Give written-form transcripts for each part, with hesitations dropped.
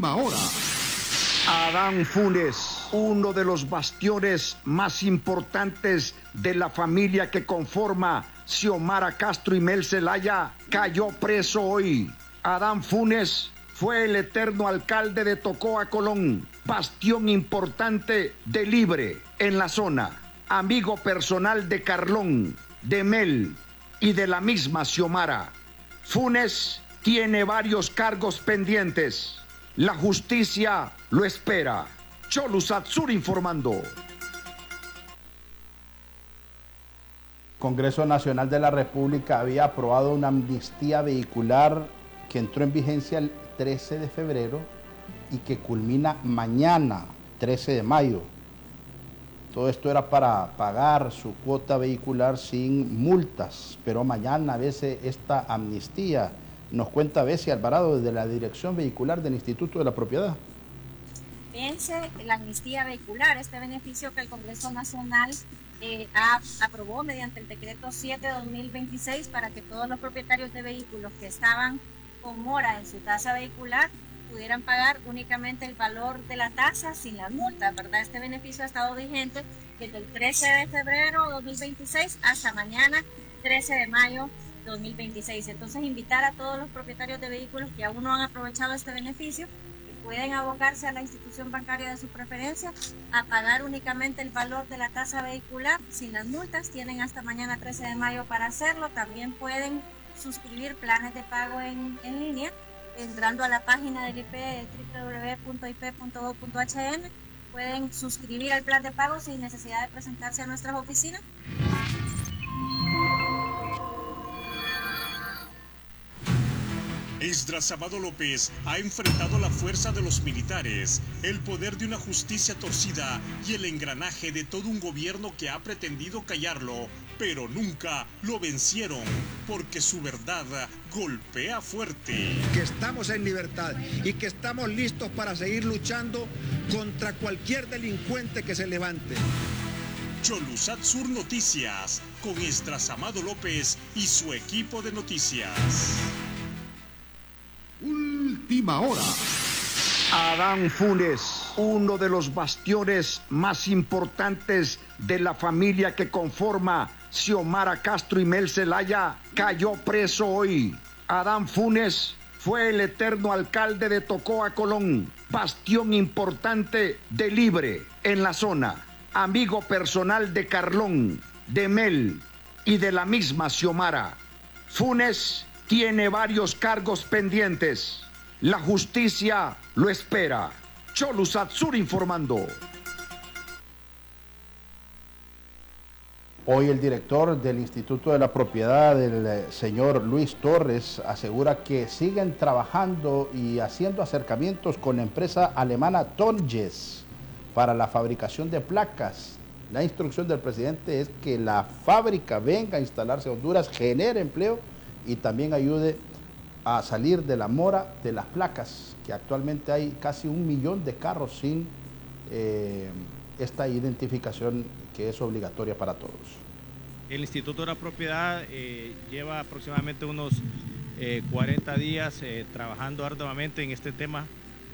Última hora. Adán Funes, uno de los bastiones más importantes de la familia que conforma Xiomara Castro y Mel Zelaya, cayó preso hoy. Adán Funes fue el eterno alcalde de Tocoa, Colón, bastión importante de Libre en la zona, amigo personal de Carlón, de Mel y de la misma Xiomara. Funes tiene varios cargos pendientes. La justicia lo espera. Cholu Satsur informando. Congreso Nacional de la República había aprobado una amnistía vehicular que entró en vigencia el 13 de febrero y que culmina mañana, 13 de mayo. Todo esto era para pagar su cuota vehicular sin multas, pero mañana vence esta amnistía. Nos cuenta Bessie Alvarado desde la Dirección Vehicular del Instituto de la Propiedad. Vence la amnistía vehicular, este beneficio que el Congreso Nacional aprobó mediante el decreto 7/2026 para que todos los propietarios de vehículos que estaban con mora en su tasa vehicular pudieran pagar únicamente el valor de la tasa sin las multas, ¿verdad? Este beneficio ha estado vigente desde el 13 de febrero 2026 hasta mañana, 13 de mayo 2026. Entonces, invitar a todos los propietarios de vehículos que aún no han aprovechado este beneficio, que pueden abocarse a la institución bancaria de su preferencia a pagar únicamente el valor de la tasa vehicular sin las multas. Tienen hasta mañana 13 de mayo para hacerlo. También pueden suscribir planes de pago en línea entrando a la página del IP www.ip.gov.hn. Pueden suscribir al plan de pago sin necesidad de presentarse a nuestras oficinas. Esdras Amado López ha enfrentado la fuerza de los militares, el poder de una justicia torcida y el engranaje de todo un gobierno que ha pretendido callarlo, pero nunca lo vencieron, porque su verdad golpea fuerte. Que estamos en libertad y que estamos listos para seguir luchando contra cualquier delincuente que se levante. Cholu Satsur Noticias, con Esdras Amado López y su equipo de noticias. Última hora. Adán Funes, uno de los bastiones más importantes de la familia que conforma Xiomara Castro y Mel Zelaya, cayó preso hoy. Adán Funes fue el eterno alcalde de Tocoa, Colón, bastión importante de Libre en la zona, amigo personal de Carlón, de Mel y de la misma Xiomara. Funes tiene varios cargos pendientes. La justicia lo espera. Cholu Satsur informando. Hoy el director del Instituto de la Propiedad, el señor Luis Torres, asegura que siguen trabajando y haciendo acercamientos con la empresa alemana Tonjes para la fabricación de placas. La instrucción del presidente es que la fábrica venga a instalarse en Honduras, genere empleo y también ayude a salir de la mora de las placas, que actualmente hay casi 1 millón de carros sin esta identificación que es obligatoria para todos. El Instituto de la Propiedad lleva aproximadamente unos 40 días trabajando arduamente en este tema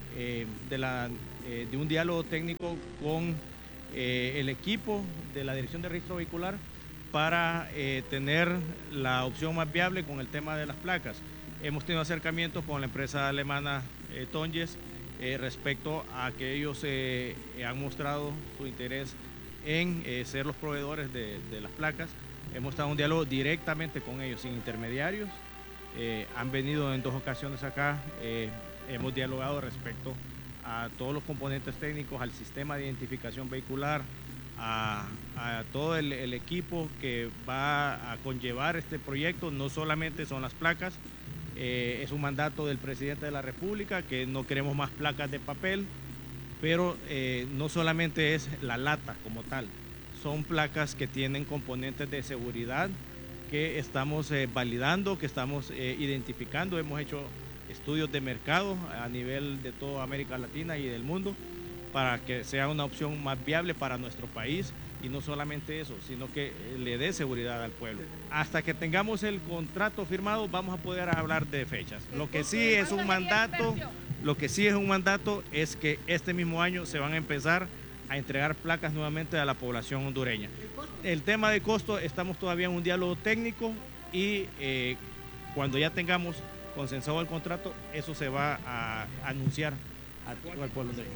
de un diálogo técnico con el equipo de la Dirección de Registro Vehicular para tener la opción más viable con el tema de las placas. Hemos tenido acercamientos con la empresa alemana Tonjes respecto a que ellos han mostrado su interés en ser los proveedores de las placas. Hemos estado en un diálogo directamente con ellos, sin intermediarios. Han venido en 2 ocasiones acá, hemos dialogado respecto a todos los componentes técnicos, al sistema de identificación vehicular, a todo el equipo que va a conllevar este proyecto. No solamente son las placas, es un mandato del presidente de la República que no queremos más placas de papel, pero no solamente es la lata como tal, son placas que tienen componentes de seguridad que estamos validando, que estamos identificando. Hemos hecho estudios de mercado a nivel de toda América Latina y del mundo para que sea una opción más viable para nuestro país, y no solamente eso, sino que le dé seguridad al pueblo. Hasta que tengamos el contrato firmado vamos a poder hablar de fechas. Lo que sí es un mandato Lo que sí es un mandato es que este mismo año se van a empezar a entregar placas nuevamente a la población hondureña. El tema de costo, estamos todavía en un diálogo técnico y cuando ya tengamos consensado el contrato, eso se va a anunciar al pueblo hondureño.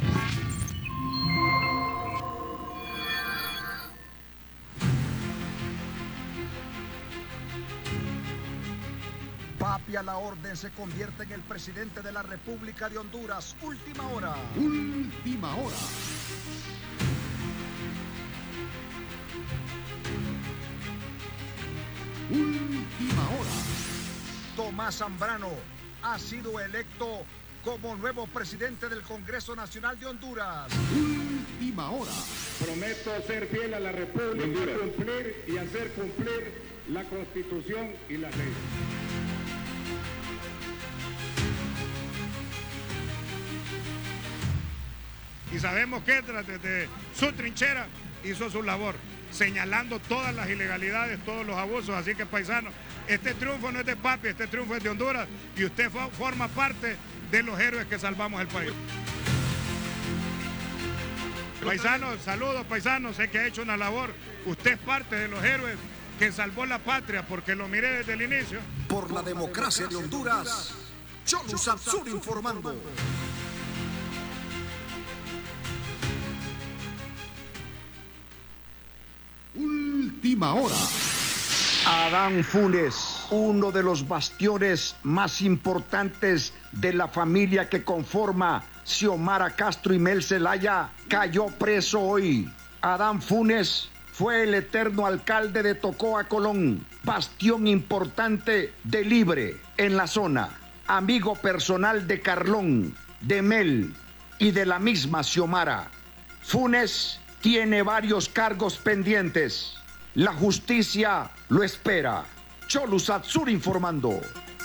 Papi a la orden se convierte en el presidente de la República de Honduras. Última hora. Última hora. Última hora. Tomás Zambrano ha sido electo como nuevo presidente del Congreso Nacional de Honduras. Última hora. Prometo ser fiel a la República, cumplir y hacer cumplir la Constitución y las leyes. Y sabemos que desde su trinchera hizo su labor, señalando todas las ilegalidades, todos los abusos. Así que, paisanos, este triunfo no es de Papi, este triunfo es de Honduras y usted forma parte de los héroes que salvamos el país. Paisanos, saludos paisanos, sé que ha hecho una labor. Usted es parte de los héroes que salvó la patria, porque lo miré desde el inicio. Por la democracia de Honduras, Cholu Sapsur informando. Última hora. Adán Funes, uno de los bastiones más importantes de la familia que conforma Xiomara Castro y Mel Zelaya, cayó preso hoy. Adán Funes fue el eterno alcalde de Tocoa, Colón, bastión importante de Libre en la zona, amigo personal de Carlón, de Mel y de la misma Xiomara. Funes tiene varios cargos pendientes. La justicia lo espera. Cholu Sapsur informando.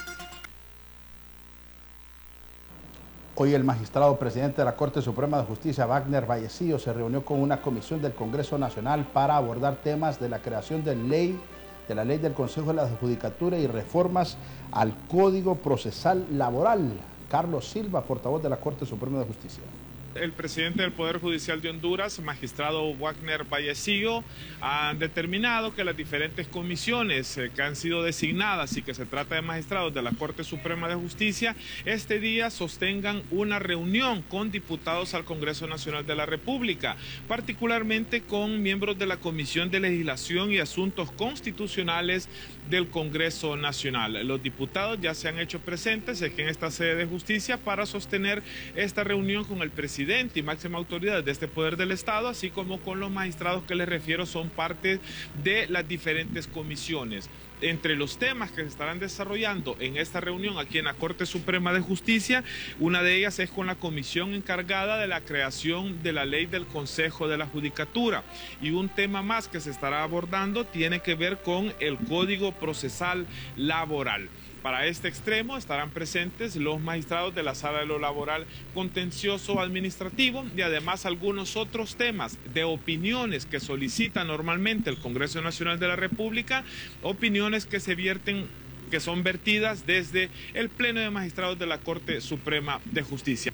Hoy el magistrado presidente de la Corte Suprema de Justicia, Wagner Vallecillo, se reunió con una comisión del Congreso Nacional para abordar temas de la creación de la ley del Consejo de la Judicatura y reformas al Código Procesal Laboral. Carlos Silva, portavoz de la Corte Suprema de Justicia. El presidente del Poder Judicial de Honduras, magistrado Wagner Vallecillo, ha determinado que las diferentes comisiones que han sido designadas y que se trata de magistrados de la Corte Suprema de Justicia, este día sostengan una reunión con diputados al Congreso Nacional de la República, particularmente con miembros de la Comisión de Legislación y Asuntos Constitucionales del Congreso Nacional. Los diputados ya se han hecho presentes aquí en esta sede de justicia para sostener esta reunión con el presidente y máxima autoridad de este poder del Estado, así como con los magistrados que les refiero son parte de las diferentes comisiones. Entre los temas que se estarán desarrollando en esta reunión aquí en la Corte Suprema de Justicia, una de ellas es con la comisión encargada de la creación de la ley del Consejo de la Judicatura, y un tema más que se estará abordando tiene que ver con el Código Procesal Laboral. Para este extremo estarán presentes los magistrados de la Sala de lo Laboral Contencioso Administrativo y además algunos otros temas de opiniones que solicita normalmente el Congreso Nacional de la República, opiniones que se vierten, que son vertidas desde el Pleno de Magistrados de la Corte Suprema de Justicia.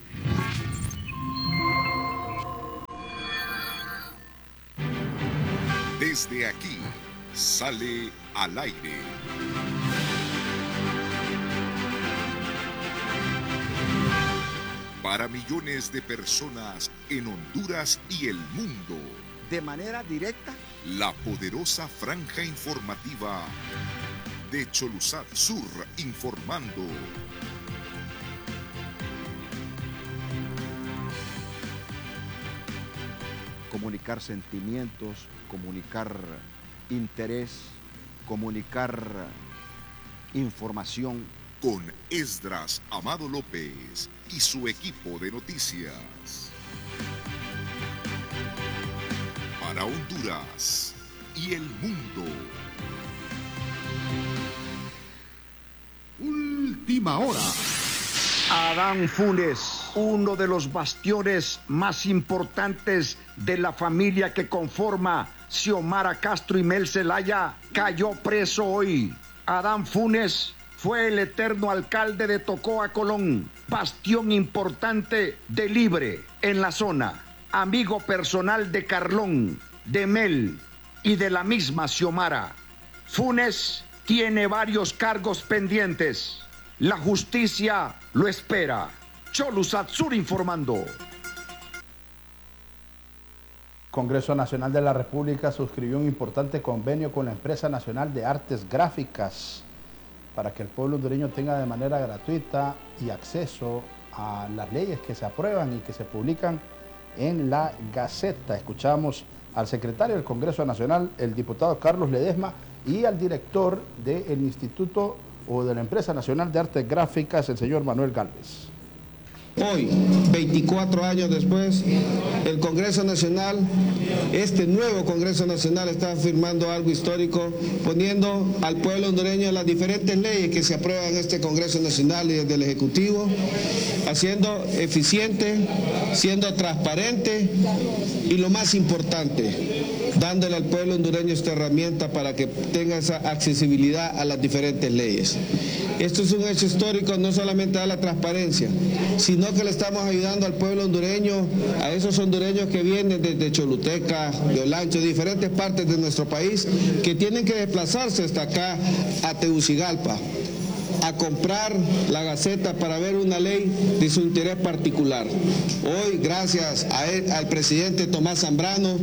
Desde aquí sale al aire. Para millones de personas en Honduras y el mundo. De manera directa, La poderosa franja informativa de Cholu Sapsur informando. comunicar sentimientos, comunicar interés, comunicar información. Con Esdras Amado López y su equipo de noticias. Para Honduras y el mundo. Última hora. Adán Funes, uno de los bastiones más importantes de la familia que conforma Xiomara Castro y Mel Zelaya, cayó preso hoy. Adán Funes fue el eterno alcalde de Tocoa, Colón, bastión importante de Libre en la zona, amigo personal de Carlón, de Mel y de la misma Xiomara. Funes tiene varios cargos pendientes. La justicia lo espera. Cholusat Sur informando. Congreso Nacional de la República suscribió un importante convenio con la Empresa Nacional de Artes Gráficas para que el pueblo hondureño tenga de manera gratuita y acceso a las leyes que se aprueban y que se publican en la Gaceta. Escuchamos al secretario del Congreso Nacional, el diputado Carlos Ledesma, y al director del Instituto o de la Empresa Nacional de Artes Gráficas, el señor Manuel Gálvez. Hoy, 24 años después, el Congreso Nacional, este nuevo Congreso Nacional, está firmando algo histórico, poniendo al pueblo hondureño las diferentes leyes que se aprueban en este Congreso Nacional y desde el Ejecutivo, haciendo eficiente, siendo transparente y lo más importante, dándole al pueblo hondureño esta herramienta para que tenga esa accesibilidad a las diferentes leyes. Esto es un hecho histórico, no solamente da la transparencia, sino que le estamos ayudando al pueblo hondureño, a esos hondureños que vienen desde Choluteca, de Olancho, de diferentes partes de nuestro país, que tienen que desplazarse hasta acá, a Tegucigalpa, a comprar la Gaceta para ver una ley de su interés particular. Hoy, gracias a él, al presidente Tomás Zambrano,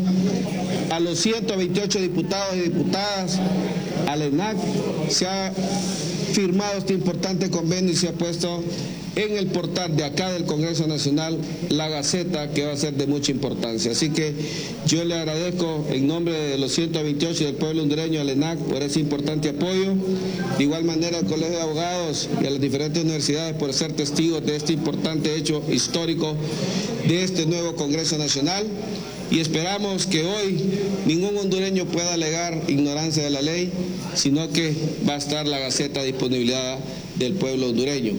a los 128 diputados y diputadas, al ENAC, se ha firmado este importante convenio y se ha puesto en el portal de acá del Congreso Nacional la Gaceta, que va a ser de mucha importancia. Así que yo le agradezco en nombre de los 128 del pueblo hondureño al ENAC por ese importante apoyo. De igual manera al Colegio de Abogados y a las diferentes universidades por ser testigos de este importante hecho histórico de este nuevo Congreso Nacional. Y esperamos que hoy ningún hondureño pueda alegar ignorancia de la ley, sino que va a estar la Gaceta a disponibilidad del pueblo hondureño.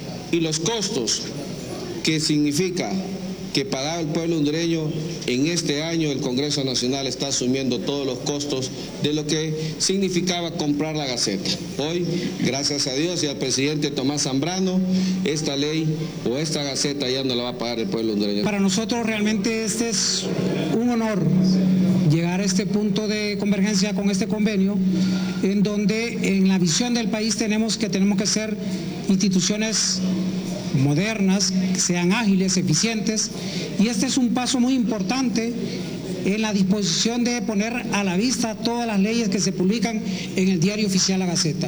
Y los costos que significa que pagaba el pueblo hondureño, en este año el Congreso Nacional está asumiendo todos los costos de lo que significaba comprar la Gaceta. Hoy, gracias a Dios y al presidente Tomás Zambrano, esta ley o esta Gaceta ya no la va a pagar el pueblo hondureño. Para nosotros realmente este es un honor llegar a este punto de convergencia con este convenio, en donde en la visión del país tenemos que ser instituciones modernas, que sean ágiles, eficientes, y este es un paso muy importante en la disposición de poner a la vista todas las leyes que se publican en el Diario Oficial La Gaceta.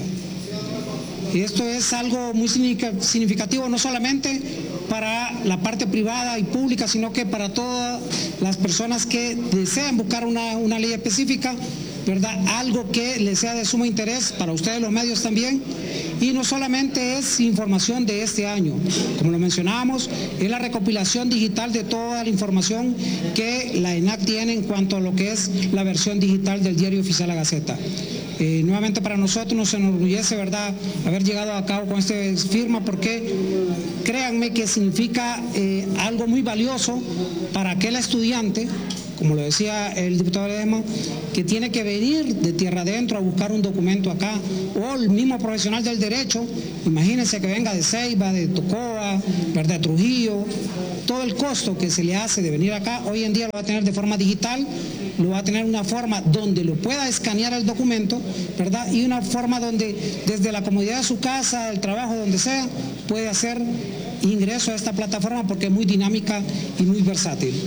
Esto es algo muy significativo, no solamente para la parte privada y pública, sino que para todas las personas que desean buscar una ley específica, ¿verdad? Algo que les sea de sumo interés para ustedes los medios también. Y no solamente es información de este año, como lo mencionábamos, es la recopilación digital de toda la información que la ENAC tiene en cuanto a lo que es la versión digital del Diario Oficial La Gaceta. Nuevamente para nosotros nos enorgullece, ¿verdad?, haber llegado a cabo con esta firma, porque créanme que significa algo muy valioso para aquel estudiante, como lo decía el diputado Ledesma, que tiene que venir de tierra adentro a buscar un documento acá, o el mismo profesional del derecho, imagínense que venga de Ceiba, de Tocoa, ¿verdad?, de Trujillo, todo el costo que se le hace de venir acá, hoy en día lo va a tener de forma digital, lo va a tener una forma donde lo pueda escanear el documento, ¿verdad?, y una forma donde desde la comodidad de su casa, del trabajo, donde sea, puede hacer ingreso a esta plataforma porque es muy dinámica y muy versátil.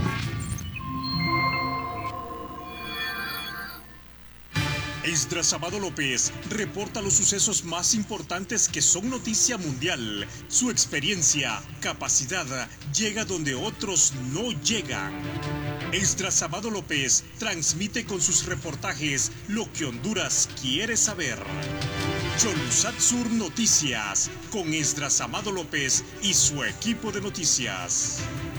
Esdras Amado López reporta los sucesos más importantes que son noticia mundial. Su experiencia, capacidad, llega donde otros no llegan. Esdras Amado López transmite con sus reportajes lo que Honduras quiere saber. Cholusat Sur Noticias, con Esdras Amado López y su equipo de noticias.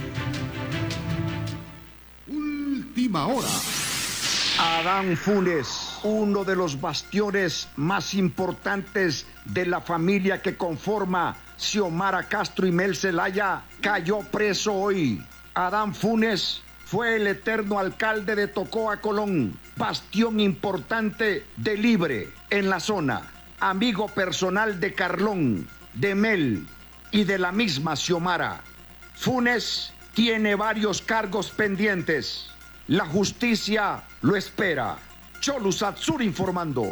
Última hora. Adán Funes, uno de los bastiones más importantes de la familia que conforma Xiomara Castro y Mel Zelaya, cayó preso hoy. Adán Funes fue el eterno alcalde de Tocoa, Colón, bastión importante de Libre en la zona, amigo personal de Carlón, de Mel y de la misma Xiomara. Funes tiene varios cargos pendientes. La justicia lo espera. Cholu Satsur informando.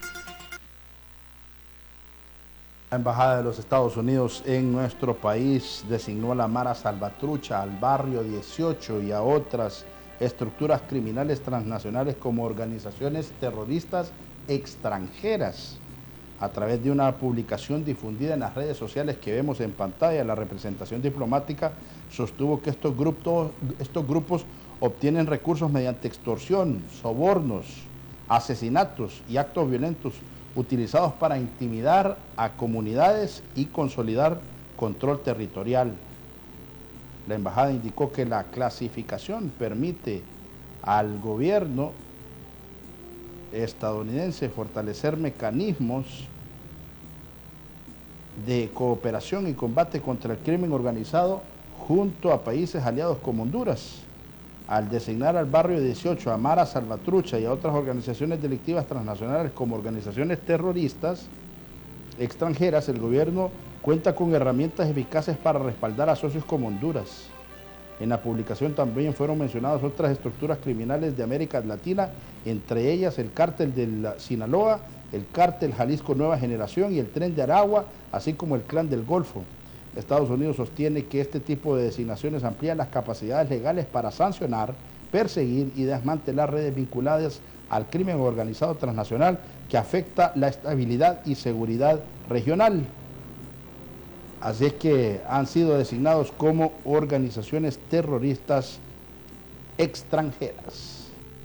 La Embajada de los Estados Unidos en nuestro país designó a la Mara Salvatrucha, al Barrio 18 y a otras estructuras criminales transnacionales como organizaciones terroristas extranjeras. A través de una publicación difundida en las redes sociales que vemos en pantalla, la representación diplomática sostuvo que estos grupos obtienen recursos mediante extorsión, sobornos, asesinatos y actos violentos utilizados para intimidar a comunidades y consolidar control territorial. La embajada indicó que la clasificación permite al gobierno estadounidense fortalecer mecanismos de cooperación y combate contra el crimen organizado junto a países aliados como Honduras. Al designar al Barrio 18, a Mara Salvatrucha y a otras organizaciones delictivas transnacionales como organizaciones terroristas extranjeras, el gobierno cuenta con herramientas eficaces para respaldar a socios como Honduras. En la publicación también fueron mencionadas otras estructuras criminales de América Latina, entre ellas el Cártel del Sinaloa, el Cártel Jalisco Nueva Generación y el Tren de Aragua, así como el Clan del Golfo. Estados Unidos sostiene que este tipo de designaciones amplían las capacidades legales para sancionar, perseguir y desmantelar redes vinculadas al crimen organizado transnacional que afecta la estabilidad y seguridad regional. Así es que han sido designados como organizaciones terroristas extranjeras.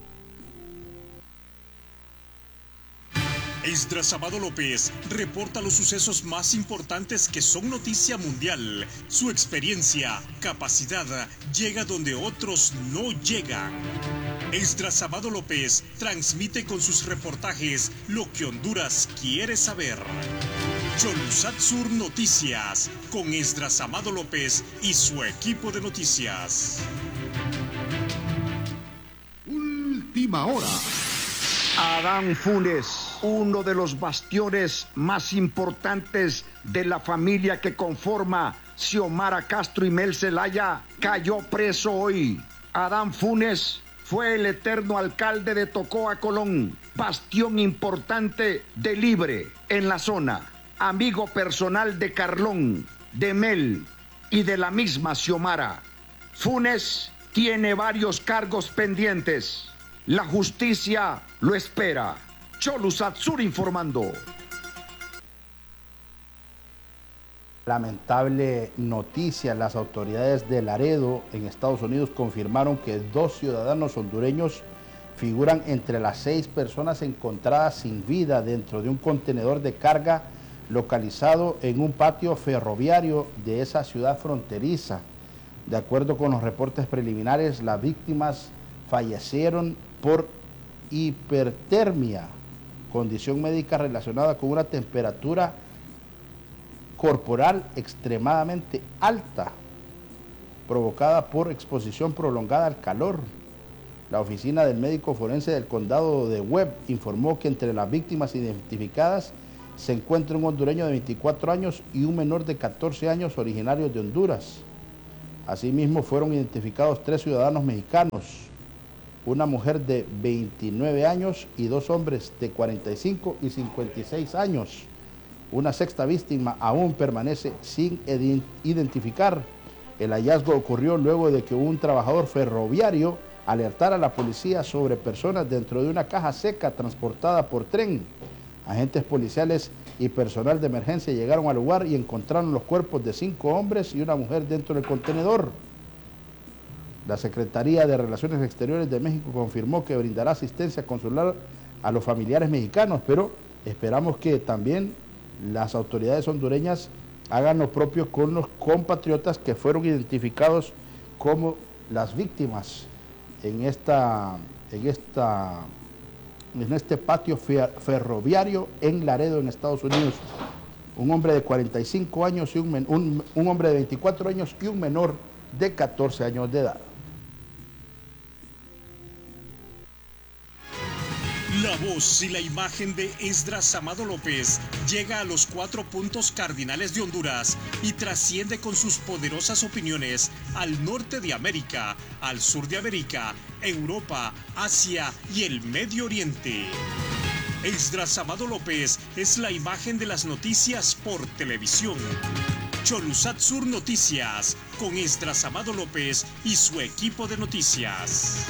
Esdras Amado López reporta los sucesos más importantes que son noticia mundial. Su experiencia, capacidad, llega donde otros no llegan. Esdras Amado López transmite con sus reportajes lo que Honduras quiere saber. Cholu Satsur Noticias, con Esdras Amado López y su equipo de noticias. Última hora. Adán Funes, uno de los bastiones más importantes de la familia que conforma Xiomara Castro y Mel Zelaya, cayó preso hoy. Adán Funes fue el eterno alcalde de Tocoa, Colón, bastión importante de Libre en la zona, amigo personal de Carlón, de Mel y de la misma Xiomara. Funes tiene varios cargos pendientes. La justicia lo espera. Cholu Satsur informando. Lamentable noticia, las autoridades de Laredo en Estados Unidos confirmaron que 2 ciudadanos hondureños figuran entre las 6 personas encontradas sin vida dentro de un contenedor de carga localizado en un patio ferroviario de esa ciudad fronteriza. De acuerdo con los reportes preliminares, las víctimas fallecieron por hipertermia, condición médica relacionada con una temperatura corporal extremadamente alta, provocada por exposición prolongada al calor. La oficina del médico forense del condado de Webb informó que entre las víctimas identificadas se encuentra un hondureño de 24 años y un menor de 14 años originarios de Honduras. Asimismo, fueron identificados 3 ciudadanos mexicanos, una mujer de 29 años y 2 hombres de 45 y 56 años. Una 6ª víctima aún permanece sin identificar. El hallazgo ocurrió luego de que un trabajador ferroviario alertara a la policía sobre personas dentro de una caja seca transportada por tren. Agentes policiales y personal de emergencia llegaron al lugar y encontraron los cuerpos de 5 hombres y una mujer dentro del contenedor. La Secretaría de Relaciones Exteriores de México confirmó que brindará asistencia consular a los familiares mexicanos, pero esperamos que también las autoridades hondureñas hagan lo propio con los compatriotas que fueron identificados como las víctimas en este patio ferroviario en Laredo, en Estados Unidos. Un hombre de 45 años y un hombre de 24 años y un menor de 14 años de edad. La La voz y la imagen de Esdras Amado López llega a los 4 puntos cardinales de Honduras y trasciende con sus poderosas opiniones al norte de América, al sur de América, Europa, Asia y el Medio Oriente. Esdras Amado López es la imagen de las noticias por televisión. Cholusat Sur Noticias, con Esdras Amado López y su equipo de noticias.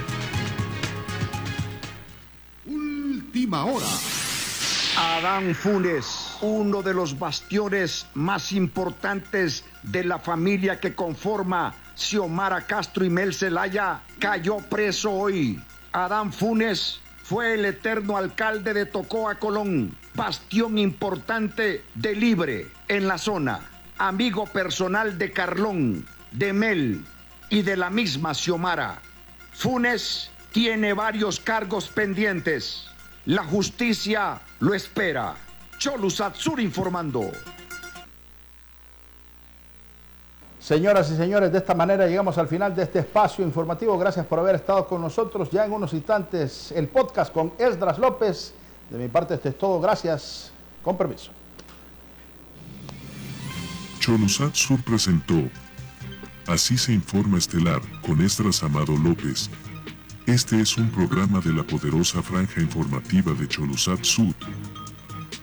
Última hora. Adán Funes, uno de los bastiones más importantes de la familia que conforma Xiomara Castro y Mel Zelaya, cayó preso hoy. Adán Funes fue el eterno alcalde de Tocoa, Colón, bastión importante de Libre en la zona, amigo personal de Carlón, de Mel y de la misma Xiomara. Funes tiene varios cargos pendientes. La justicia lo espera. Cholusat Sur informando. Señoras y señores, de esta manera llegamos al final de este espacio informativo. Gracias por haber estado con nosotros. Ya en unos instantes el podcast con Esdras López. De mi parte esto es todo. Gracias. Con permiso. Cholusat Sur presentó Así se informa estelar con Esdras Amado López. Este es un programa de la poderosa franja informativa de Cholusat Sur.